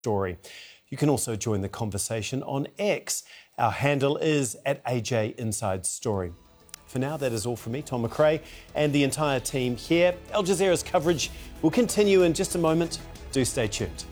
story. You can also join the conversation on X. Our handle is @AJ Inside Story. For now, that is all from me, Tom McRae, and the entire team here. Al Jazeera's coverage will continue in just a moment. Do stay tuned.